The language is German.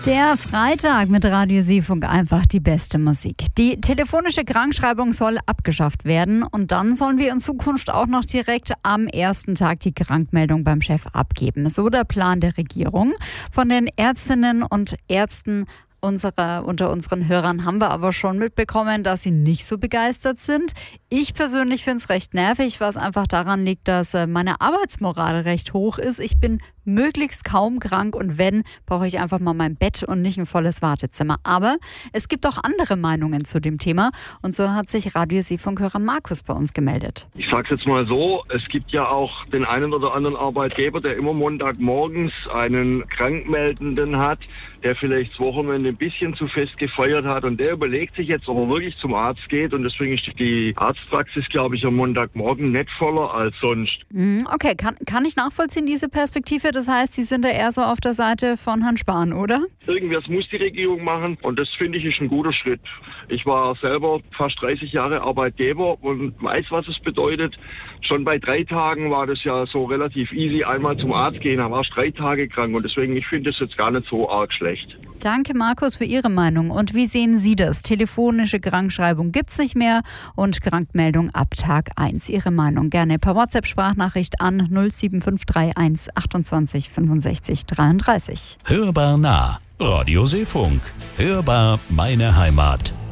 Der Freitag mit Radio Seefunk, einfach die beste Musik. Die telefonische Krankschreibung soll abgeschafft werden und dann sollen wir in Zukunft auch noch direkt am ersten Tag die Krankmeldung beim Chef abgeben. So der Plan der Regierung. Von den Ärztinnen und Ärzten unter unseren Hörern haben wir aber schon mitbekommen, dass sie nicht so begeistert sind. Ich persönlich finde es recht nervig, was einfach daran liegt, dass meine Arbeitsmoral recht hoch ist. Ich bin möglichst kaum krank und wenn, brauche ich einfach mal mein Bett und nicht ein volles Wartezimmer. Aber es gibt auch andere Meinungen zu dem Thema und so hat sich Radio Seefunkhörer Markus bei uns gemeldet. Ich sage es jetzt mal so, es gibt ja auch den einen oder anderen Arbeitgeber, der immer Montagmorgens einen Krankmeldenden hat, der vielleicht das Wochenende ein bisschen zu fest gefeiert hat und der überlegt sich jetzt, ob er wirklich zum Arzt geht und deswegen ist die Arztpraxis, glaube ich, am Montagmorgen nicht voller als sonst. Okay, kann ich nachvollziehen, diese Perspektive? Das heißt, Sie sind da eher so auf der Seite von Herrn Spahn, oder? Irgendwas muss die Regierung machen und das finde ich ist ein guter Schritt. Ich war selber fast 30 Jahre Arbeitgeber und weiß, was es bedeutet. Schon bei 3 Tagen war das ja so relativ easy, einmal zum Arzt gehen, da warst 3 Tage krank und deswegen, ich finde das jetzt gar nicht so arg schlecht. Danke, Markus, für Ihre Meinung. Und wie sehen Sie das? Telefonische Krankschreibung gibt es nicht mehr und Krankmeldung ab Tag 1. Ihre Meinung gerne per WhatsApp-Sprachnachricht an 07531 28 65 33. Hörbar nah. Radio Seefunk. Hörbar meine Heimat.